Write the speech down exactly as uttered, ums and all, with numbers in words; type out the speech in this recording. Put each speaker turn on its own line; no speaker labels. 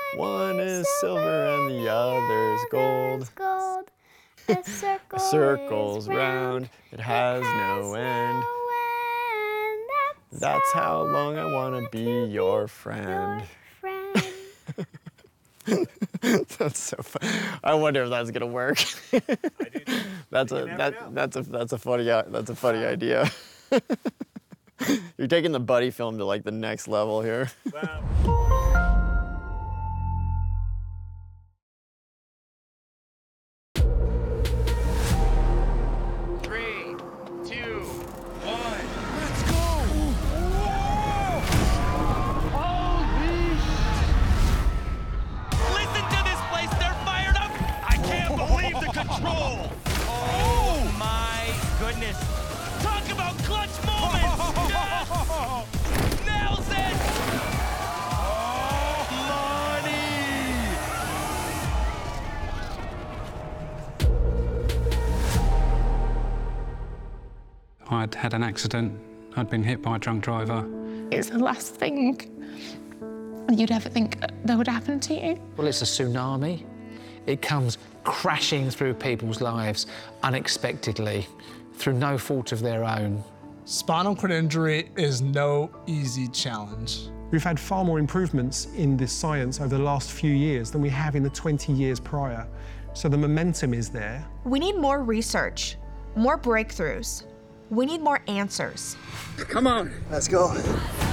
One is silver and the other's gold.
gold. A circle
A circle's
is
round, it has no end.
end. That's,
That's how long I wanna be
to
your friend.
Your friend.
That's so fun. I wonder if that's gonna work.
I do too.
That's
You
a
never
that
know.
that's a that's a funny uh, that's a funny idea. You're taking the buddy film to like the next level here.
Well,
Three, two, one.
Let's go!
Listen to this place, they're fired up! I can't believe the control! Oh my goodness! Talk about clutch moments! Yes! Nails it! Oh, money!
I'd had an accident. I'd been hit by a drunk driver.
It's the last thing you'd ever think that would happen to you.
Well, it's a tsunami. It comes crashing through people's lives unexpectedly, through no fault of their own.
Spinal cord injury is no easy challenge.
We've had far more improvements in this science over the last few years than we have in the twenty years prior. So the momentum is there.
We need more research, more breakthroughs. We need more answers.
Come on!
let's go.